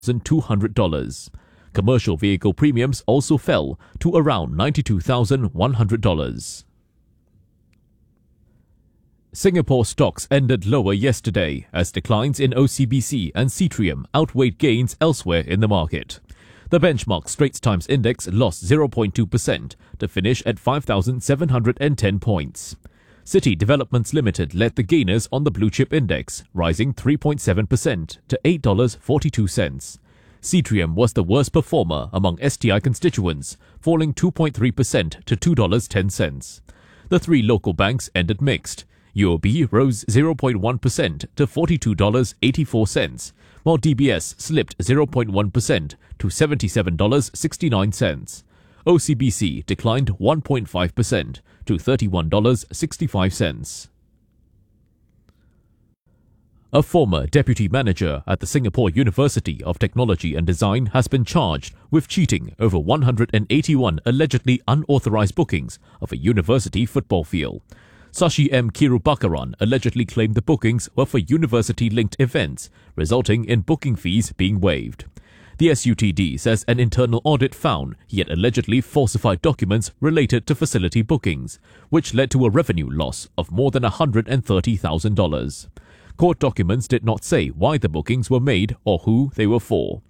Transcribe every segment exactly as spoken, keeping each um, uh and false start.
two hundred dollars. Commercial vehicle premiums also fell to around ninety-two thousand one hundred dollars. Singapore stocks ended lower yesterday as declines in O C B C and Citrium outweighed gains elsewhere in the market. The benchmark Straits Times Index lost zero point two percent to finish at five thousand seven hundred ten points. City Developments Limited led the gainers on the Blue Chip Index, rising three point seven percent to eight dollars and forty-two cents. Citrium was the worst performer among S T I constituents, falling two point three percent to two dollars and ten cents. The three local banks ended mixed. U O B rose zero point one percent to forty-two dollars and eighty-four cents, while D B S slipped zero point one percent to seventy-seven dollars and sixty-nine cents. O C B C declined one point five percent to thirty-one dollars and sixty-five cents. A former deputy manager at the Singapore University of Technology and Design has been charged with cheating over one hundred eighty-one allegedly unauthorized bookings of a university football field. Sashi M. Kirubakaran allegedly claimed the bookings were for university-linked events, resulting in booking fees being waived. The S U T D says an internal audit found he had allegedly falsified documents related to facility bookings, which led to a revenue loss of more than one hundred thirty thousand dollars. Court documents did not say why the bookings were made or who they were for.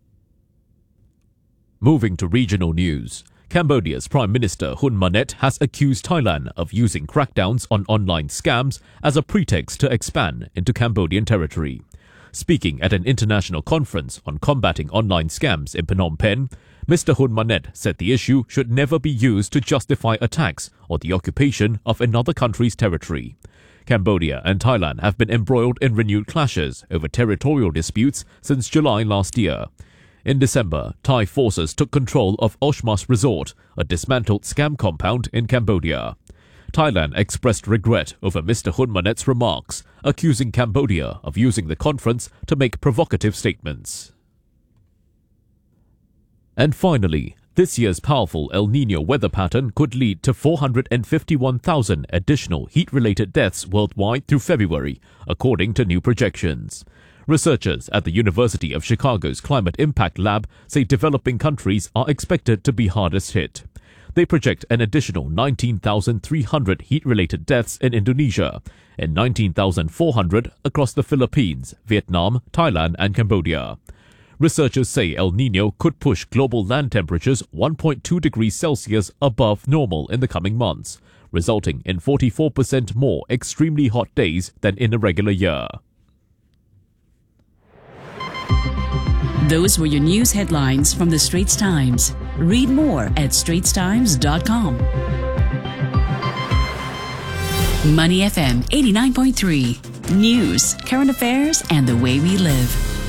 Moving to regional news. Cambodia's Prime Minister Hun Manet has accused Thailand of using crackdowns on online scams as a pretext to expand into Cambodian territory. Speaking at an international conference on combating online scams in Phnom Penh, Mister Hun Manet said the issue should never be used to justify attacks or the occupation of another country's territory. Cambodia and Thailand have been embroiled in renewed clashes over territorial disputes since July last year. In December, Thai forces took control of Oshmas Resort, a dismantled scam compound in Cambodia. Thailand expressed regret over Mister Hun Manet's remarks, accusing Cambodia of using the conference to make provocative statements. And finally, this year's powerful El Niño weather pattern could lead to four hundred fifty-one thousand additional heat-related deaths worldwide through February, according to new projections. Researchers at the University of Chicago's Climate Impact Lab say developing countries are expected to be hardest hit. They project an additional nineteen thousand three hundred heat-related deaths in Indonesia and nineteen thousand four hundred across the Philippines, Vietnam, Thailand and Cambodia. Researchers say El Niño could push global land temperatures one point two degrees Celsius above normal in the coming months, resulting in forty-four percent more extremely hot days than in a regular year. Those were your news headlines from the Straits Times. Read more at straits times dot com. Money F M eighty-nine point three. News, current affairs, and the way we live.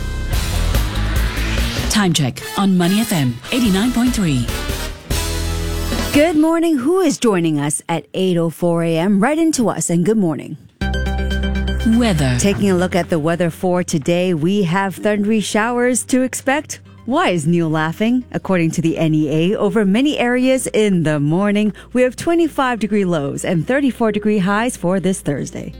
Time check on Money F M eighty-nine point three. Good morning. Who is joining us at eight oh four a.m.? Right into us, and good morning. Weather. Taking a look at the weather for today, we have thundery showers to expect. Why is Neil laughing? According to the N E A, over many areas in the morning, we have twenty-five degree lows and thirty-four degree highs for this Thursday.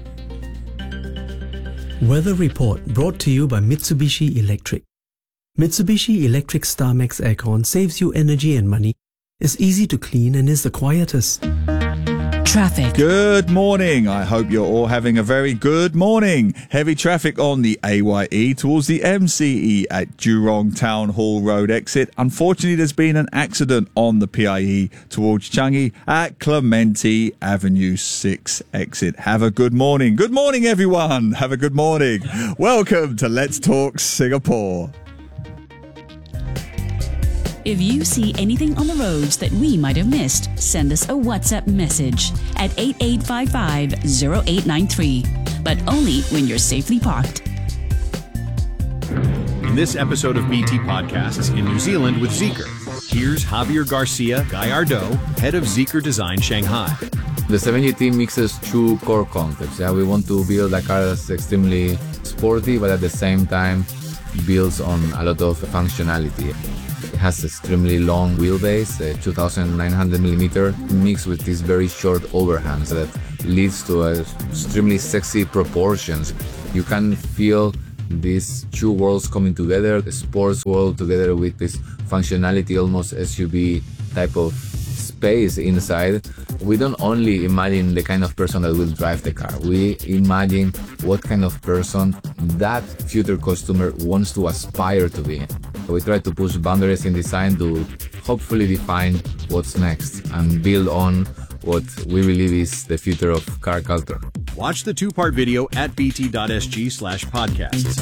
Weather report brought to you by Mitsubishi Electric. Mitsubishi Electric StarMax Aircon saves you energy and money, is easy to clean and is the quietest. Traffic. Good morning. I hope you're all having a very good morning. Heavy traffic on the A Y E towards the M C E at Jurong Town Hall Road exit. Unfortunately, there's been an accident on the P I E towards Changi at Clementi Avenue six exit. Have a good morning. Good morning, everyone. Have a good morning. Welcome to Let's Talk Singapore. If you see anything on the roads that we might have missed, send us a WhatsApp message at eight eight five five zero eight nine three, but only when you're safely parked. In this episode of B T Podcasts in New Zealand with Zeekr, here's Javier Garcia Gallardo, head of Zeekr Design Shanghai. The seven G T mixes two core concepts. Yeah, we want to build a car that's extremely sporty, but at the same time builds on a lot of functionality. It has extremely long wheelbase, uh, two thousand nine hundred millimeter, mixed with these very short overhangs that leads to uh, extremely sexy proportions. You can feel these two worlds coming together, the sports world together with this functionality, almost S U V type of space inside. We don't only imagine the kind of person that will drive the car. We imagine what kind of person that future customer wants to aspire to be. We try to push boundaries in design to hopefully define what's next and build on what we believe is the future of car culture. Watch the two-part video at bt.sg slash podcasts.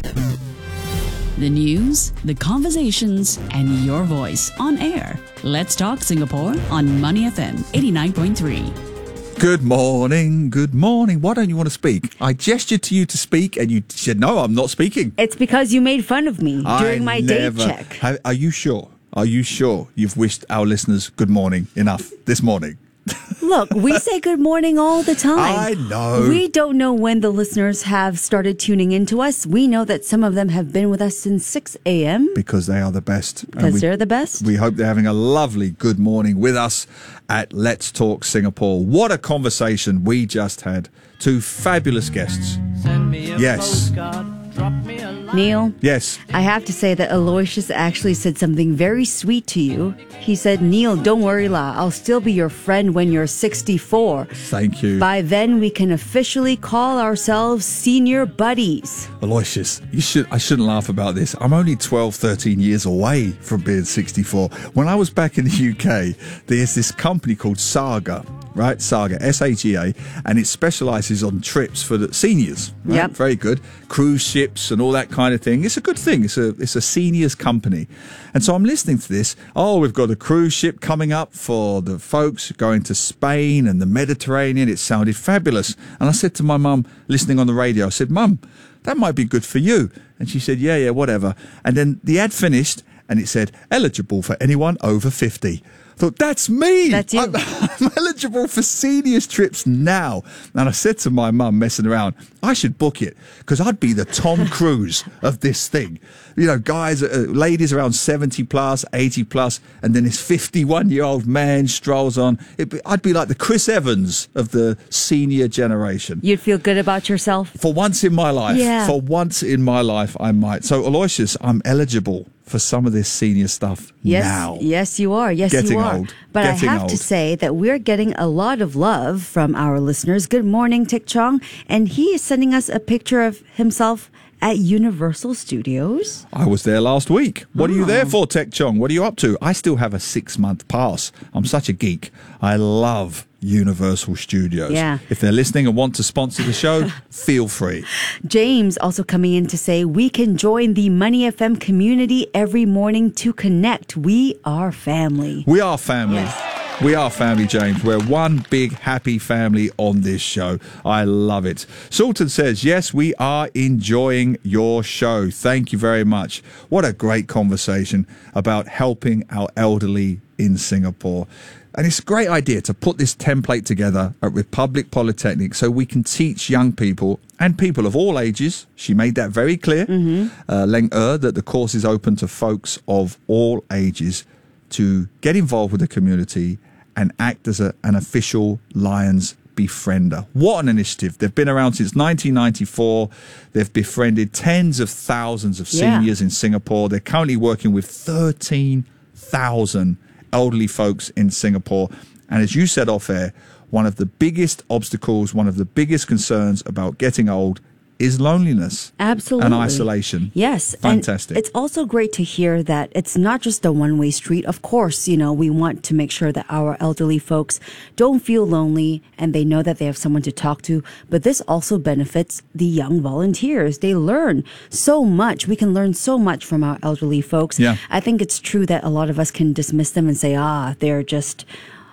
The news, the conversations, and your voice on air. Let's Talk Singapore on Money F M eighty-nine point three. Good morning, good morning. Why don't you want to speak? I gestured to you to speak and you said, no, I'm not speaking. It's because you made fun of me during I my never, date check. Ha- Are you sure? Are you sure you've wished our listeners good morning enough this morning? Look, we say good morning all the time. I know. We don't know when the listeners have started tuning into us. We know that some of them have been with us since six a.m. Because they are the best. And because we- they're the best. We hope they're having a lovely good morning with us at Let's Talk Singapore. What a conversation we just had. Two fabulous guests. Send me a Yes. postcard, drop me a line. Neil, Yes. I have to say that Aloysius actually said something very sweet to you. He said, Neil, don't worry, La. I'll still be your friend when you're sixty-four. Thank you. By then, we can officially call ourselves senior buddies. Aloysius, you should, I shouldn't laugh about this. I'm only twelve, thirteen years away from being sixty-four. When I was back in the U K, there's this company called Saga, right? Saga, S A G A, and it specialises on trips for the seniors. Right? Yep. Very good. Cruise ships and all that kind of thing. It's a good thing. It's a, it's a seniors company. And so I'm listening to this. Oh, we've got a cruise ship coming up for the folks going to Spain and the Mediterranean. It sounded fabulous. And I said to my mum, listening on the radio, I said, Mum, that might be good for you. And she said, yeah, yeah, whatever. And then the ad finished and it said, eligible for anyone over fifty. I thought, that's me. That's you. I'm, I'm eligible for seniors trips now. And I said to my mum, messing around, I should book it because I'd be the Tom Cruise of this thing. You know, guys, uh, ladies around seventy plus, eighty plus, and then this fifty-one-year-old man strolls on. It'd be, I'd be like the Chris Evans of the senior generation. You'd feel good about yourself? For once in my life, Yeah. for once in my life, I might. So, Aloysius, I'm eligible for some of this senior stuff Yes, now. yes, you are. Yes, Getting you are. old. But Getting I have old. to say that we're getting a lot of love from our listeners. Good morning, Tik Chong. And he is sending us a picture of himself at Universal Studios. I was there last week. What are you Oh. there for, Tech Chong? What are you up to? I still have a six-month pass. I'm such a geek. I love Universal Studios. Yeah. If they're listening and want to sponsor the show, feel free. James also coming in to say, we can join the Money F M community every morning to connect. We are family. We are family. We are family, James. We're one big happy family on this show. I love it. Sultan says, yes, we are enjoying your show. Thank you very much. What a great conversation about helping our elderly in Singapore. And it's a great idea to put this template together at Republic Polytechnic so we can teach young people and people of all ages. She made that very clear, uh, Leng Er, that the course is open to folks of all ages to get involved with the community and act as a, an official Lions befriender. What an initiative. They've been around since nineteen ninety-four. They've befriended tens of thousands of Yeah. seniors in Singapore. They're currently working with thirteen thousand elderly folks in Singapore. And as you said off air, one of the biggest obstacles, one of the biggest concerns about getting old is loneliness. Absolutely. And isolation. Yes. Fantastic. And it's also great to hear that it's not just a one-way street. Of course, you know, we want to make sure that our elderly folks don't feel lonely and they know that they have someone to talk to. But this also benefits the young volunteers. They learn so much. We can learn so much from our elderly folks. Yeah. I think it's true that a lot of us can dismiss them and say, ah, they're just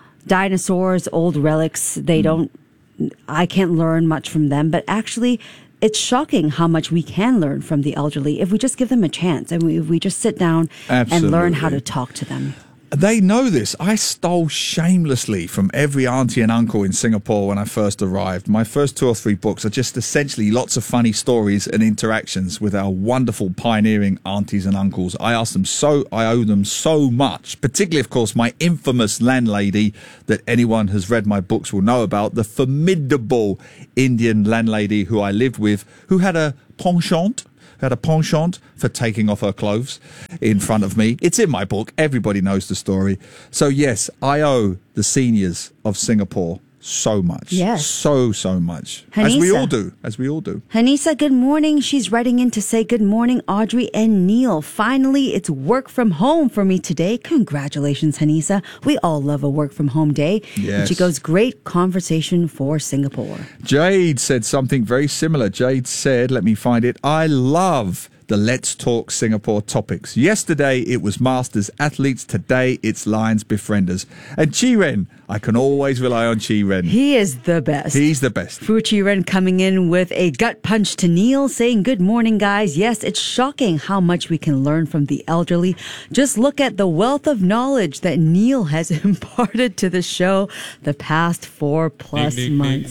dinosaurs, old relics. They don't, I can't learn much from them. But actually, it's shocking how much we can learn from the elderly if we just give them a chance and we, if we just sit down and learn how to Absolutely. talk to them. They know this. I stole shamelessly from every auntie and uncle in Singapore when I first arrived. My first two or three books are just essentially lots of funny stories and interactions with our wonderful pioneering aunties and uncles. I ask them so, I owe them so much, particularly, of course, my infamous landlady that anyone who's read my books will know about, the formidable Indian landlady who I lived with, who had a penchant had a penchant for taking off her clothes in front of me. It's in my book. Everybody knows the story. So yes, I owe the seniors of Singapore so much. Yes. So, so much. As we Hanisa. all do. As we all do. Hanisa, good morning. She's writing in to say good morning, Audrey and Neil. Finally, it's work from home for me today. Congratulations, Hanisa. We all love a work from home day. Yes. And she goes, great conversation for Singapore. Jade said something very similar. Jade said, let me find it. I love the Let's Talk Singapore topics. Yesterday, it was Masters athletes. Today, it's Lions befrienders. And Chi-Ren, I can always rely on Chi-Ren. He is the best. He's the best. Fu Chi-Ren coming in with a gut punch to Neil, saying, good morning, guys. Yes, it's shocking how much we can learn from the elderly. Just look at the wealth of knowledge that Neil has imparted to the show the past four plus months.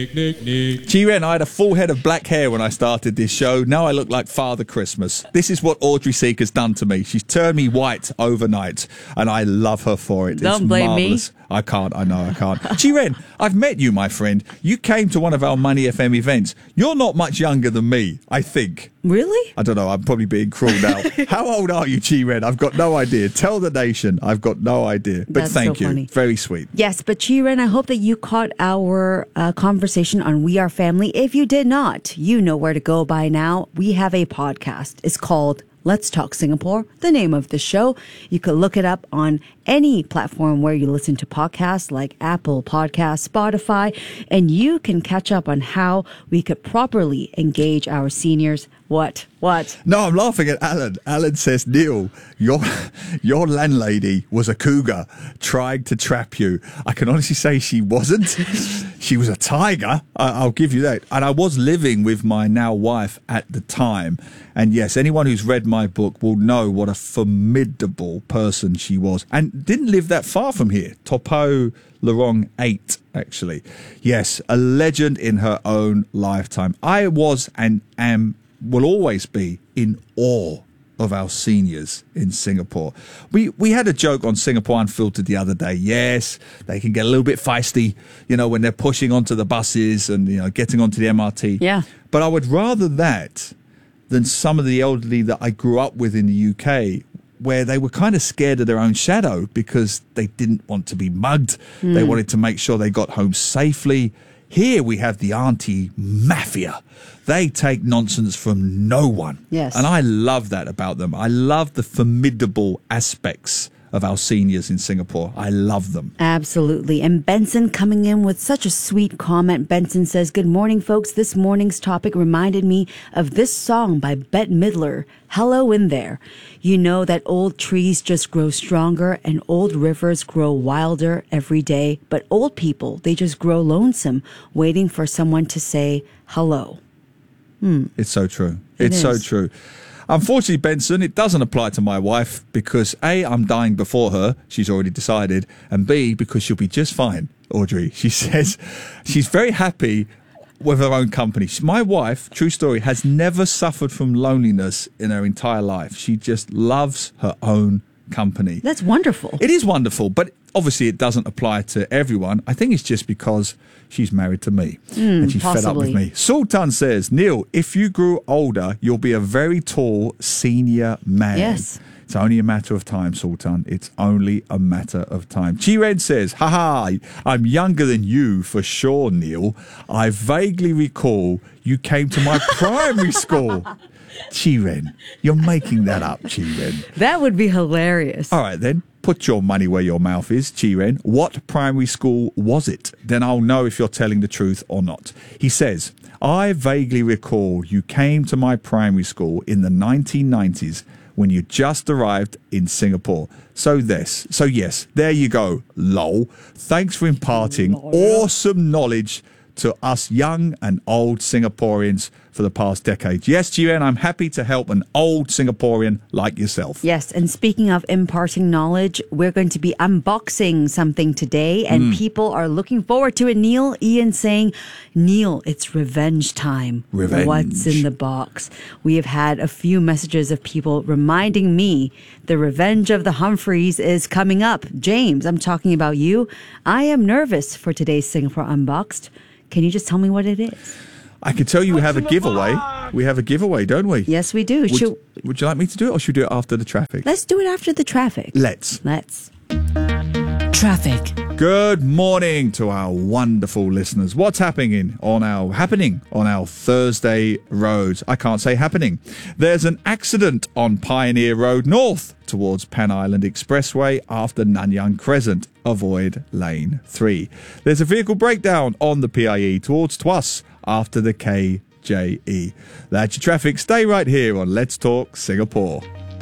Chi-Ren, I had a full head of black hair when I started this show. Now I look like Father Christmas. This is what Audrey Seeker's done to me. She's turned me white overnight, and I love her for it. Don't it's blame marvelous. me. I can't. I know I can't. Chi-Ren, I've met you, my friend. You came to one of our Money F M events. You're not much younger than me, I think. Really? I don't know. I'm probably being cruel now. How old are you, Chi-Ren? I've got no idea. Tell the nation. I've got no idea. But That's thank so you. funny. Very sweet. Yes, but Chi-Ren, I hope that you caught our uh, conversation on We Are Family. If you did not, you know where to go by now. We have a podcast. It's called Let's Talk Singapore, the name of the show. You could look it up on any platform where you listen to podcasts like Apple Podcasts, Spotify, and you can catch up on how we could properly engage our seniors. What? What? No, I'm laughing at Alan. Alan says, Neil, your your landlady was a cougar trying to trap you. I can honestly say she wasn't. She was a tiger. I, I'll give you that. And I was living with my now wife at the time. And yes, anyone who's read my book will know what a formidable person she was. And didn't live that far from here. Topo Lorong eight, actually. Yes, a legend in her own lifetime. I was and am will always be in awe of our seniors in Singapore. We we had a joke on Singapore Unfiltered the other day. Yes, they can get a little bit feisty, you know, when they're pushing onto the buses and, you know, getting onto the M R T. Yeah. But I would rather that than some of the elderly that I grew up with in the U K, where they were kind of scared of their own shadow because they didn't want to be mugged. Mm. They wanted to make sure they got home safely. Here we have the auntie mafia. They take nonsense from no one. Yes. And I love that about them. I love the formidable aspects of our seniors in Singapore. I love them. Absolutely. And Benson coming in with such a sweet comment. Benson says, good morning, folks. This morning's topic reminded me of this song by Bette Midler, Hello in There. You know that old trees just grow stronger and old rivers grow wilder every day. But old people, they just grow lonesome, waiting for someone to say hello. Hmm. It's so true. It It's so is. true. Unfortunately, Benson, it doesn't apply to my wife because A, I'm dying before her. She's already decided. And B, because she'll be just fine, Audrey. She says she's very happy with her own company. She- My wife, true story, has never suffered from loneliness in her entire life. She just loves her own company. That's wonderful. It is wonderful, but obviously it doesn't apply to everyone. I think it's just because she's married to me and she's fed up with possibly. me. Sultan says, Neil, if you grew older, you'll be a very tall senior man. Yes. It's only a matter of time, Sultan. It's only a matter of time. Chi-Ren says, haha, I'm younger than you for sure, Neil. I vaguely recall you came to my primary school. Chi-Ren, you're making that up, Chi-Ren. That would be hilarious. All right, then. Put your money where your mouth is, Chi-Ren. What primary school was it? Then I'll know if you're telling the truth or not. He says, I vaguely recall you came to my primary school in the nineteen nineties when you just arrived in Singapore. So this, so yes, there you go, lol. Thanks for imparting awesome knowledge to us young and old Singaporeans for the past decade. Yes, Chi-Ren, I'm happy to help an old Singaporean like yourself. Yes, and speaking of imparting knowledge, we're going to be unboxing something today, and people are looking forward to it. Neil, Ian saying, Neil, it's revenge time. Revenge. What's in the box? We have had a few messages of people reminding me the revenge of the Humphreys is coming up. James, I'm talking about you. I am nervous for today's Singapore Unboxed. Can you just tell me what it is? I can tell you we have a giveaway. We have a giveaway, don't we? Yes, we do. Would, Should, would you like me to do it or should we do it after the traffic? let's do it after the traffic. Let's. Let's. Traffic. Good morning to our wonderful listeners. What's happening on our happening on our Thursday roads? I can't say happening. There's an accident on Pioneer Road North towards Penn Island Expressway after Nanyang Crescent. Avoid lane three. There's a vehicle breakdown on the P I E towards Tuas after the K J E. That's your traffic. Stay right here on Let's Talk Singapore.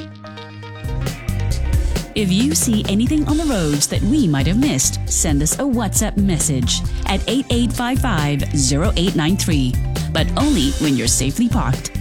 If you see anything on the roads that we might have missed, send us a WhatsApp message at eight eight five five, zero eight nine three. But only when you're safely parked.